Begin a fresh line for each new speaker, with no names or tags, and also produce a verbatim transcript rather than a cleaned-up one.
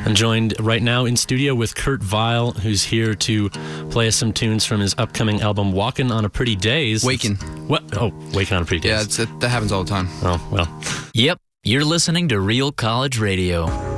I'm joined right now in studio with Kurt Vile, who's here to play us some tunes from his upcoming album, Walkin' on a Pretty Days.
Waking.
What? Oh, Waking on a Pretty Days.
Yeah, it's, it, that happens all the time.
Oh, well.
Yep, you're listening to Real College Radio.